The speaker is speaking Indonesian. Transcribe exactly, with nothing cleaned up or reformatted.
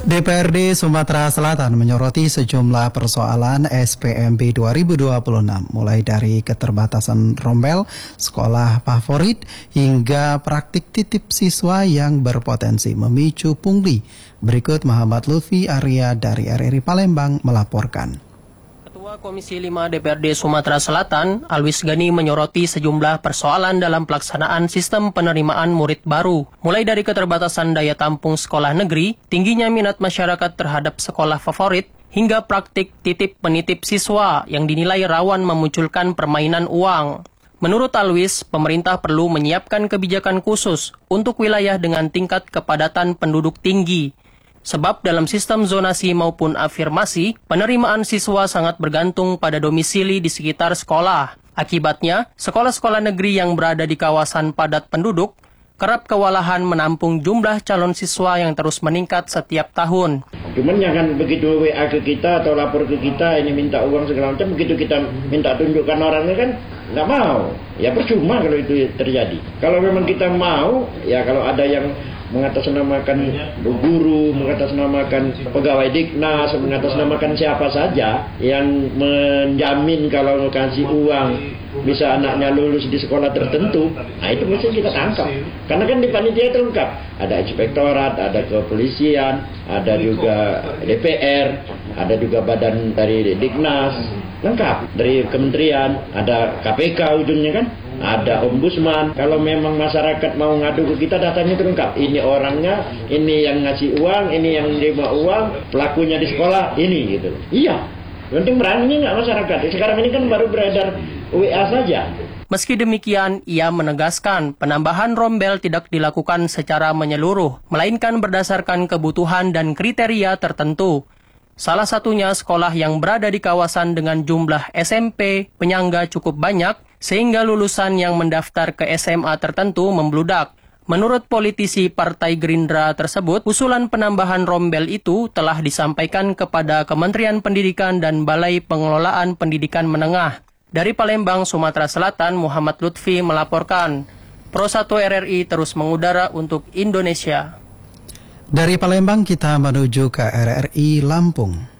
D P R D Sumatera Selatan menyoroti sejumlah persoalan S P M B dua ribu dua puluh enam, mulai dari keterbatasan rombel, sekolah favorit, hingga praktik titip siswa yang berpotensi memicu pungli. Berikut Muhammad Lutfi Arya dari R R I Palembang melaporkan. Ketua Komisi lima D P R D Sumatera Selatan, Alwis Gani, menyoroti sejumlah persoalan dalam pelaksanaan sistem penerimaan murid baru, mulai dari keterbatasan daya tampung sekolah negeri, tingginya minat masyarakat terhadap sekolah favorit, hingga praktik titip penitip siswa yang dinilai rawan memunculkan permainan uang. Menurut Alwis, pemerintah perlu menyiapkan kebijakan khusus untuk wilayah dengan tingkat kepadatan penduduk tinggi. Sebab dalam sistem zonasi maupun afirmasi, penerimaan siswa sangat bergantung pada domisili di sekitar sekolah. Akibatnya, sekolah-sekolah negeri yang berada di kawasan padat penduduk kerap kewalahan menampung jumlah calon siswa yang terus meningkat setiap tahun. Cuman jangan begitu W A ke kita atau lapor ke kita, ini minta uang segala macam, begitu kita minta tunjukkan orangnya kan nggak mau. Ya percuma kalau itu terjadi. Kalau memang kita mau, ya kalau ada yang mengatasnamakan guru, mengatasnamakan pegawai Diknas, mengatasnamakan siapa saja yang menjamin kalau kasih uang bisa anaknya lulus di sekolah tertentu, nah itu mesti kita tangkap. Karena kan di panitia itu lengkap, ada inspektorat, ada kepolisian, ada juga D P R, ada juga badan dari Diknas, lengkap, dari kementerian, ada K P K ujungnya kan, ada ombudsman. Kalau memang masyarakat mau ngadu ke kita, datanya itu lengkap. Ini orangnya, ini yang ngasih uang, ini yang nerima uang, pelakunya di sekolah, ini gitu. Iya, penting berani nggak masyarakat. Sekarang ini kan baru beredar W A saja. Meski demikian, ia menegaskan penambahan rombel tidak dilakukan secara menyeluruh, melainkan berdasarkan kebutuhan dan kriteria tertentu. Salah satunya sekolah yang berada di kawasan dengan jumlah S M P penyangga cukup banyak, sehingga lulusan yang mendaftar ke S M A tertentu membludak. Menurut politisi Partai Gerindra tersebut, usulan penambahan rombel itu telah disampaikan kepada Kementerian Pendidikan dan Balai Pengelolaan Pendidikan Menengah. Dari Palembang, Sumatera Selatan, Muhammad Lutfi melaporkan. Pro satu R R I terus mengudara untuk Indonesia. Dari Palembang kita menuju ke R R I Lampung.